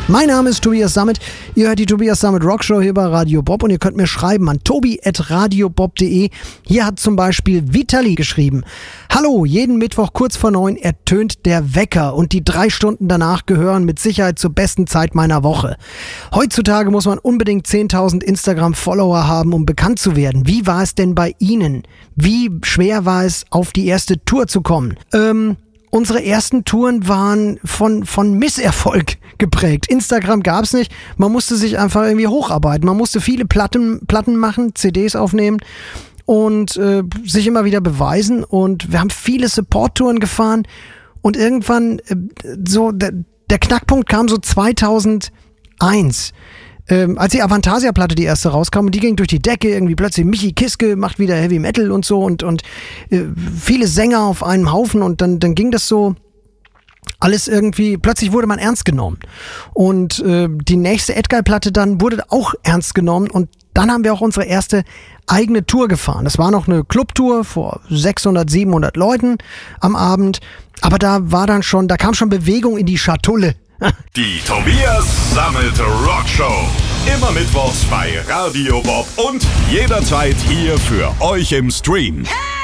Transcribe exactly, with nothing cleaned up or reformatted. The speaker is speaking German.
Mein Name ist Tobias Sammet. Ihr hört die Tobias Sammet Rockshow hier bei Radio Bob und ihr könnt mir schreiben an tobi at radiobob punkt de. Hier hat zum Beispiel Vitali geschrieben: Hallo, jeden Mittwoch kurz vor neun ertönt der Wecker und die drei Stunden danach gehören mit Sicherheit zur besten Zeit meiner Woche. Heutzutage muss man unbedingt zehntausend Instagram-Follower haben, um bekannt zu werden. Wie war es denn bei Ihnen? Wie schwer war es, auf die erste Tour zu kommen? Ähm... Unsere ersten Touren waren von, von Misserfolg geprägt. Instagram gab's nicht. Man musste sich einfach irgendwie hocharbeiten. Man musste viele Platten, Platten machen, C Ds aufnehmen und äh, sich immer wieder beweisen. Und wir haben viele Support-Touren gefahren. Und irgendwann, äh, so der, der Knackpunkt kam so zweitausendeins. Ähm, als die Avantasia-Platte, die erste, rauskam und die ging durch die Decke, irgendwie plötzlich Michi Kiske macht wieder Heavy Metal und so und, und äh, viele Sänger auf einem Haufen und dann, dann ging das so alles irgendwie, plötzlich wurde man ernst genommen und äh, die nächste Edguy-Platte dann wurde auch ernst genommen und dann haben wir auch unsere erste eigene Tour gefahren. Das war noch eine Clubtour vor sechshundert, siebenhundert Leuten am Abend, aber da war dann schon, da kam schon Bewegung in die Schatulle. Die Tobias Sammet Rockshow. Immer mittwochs bei Radio Bob und jederzeit hier für euch im Stream.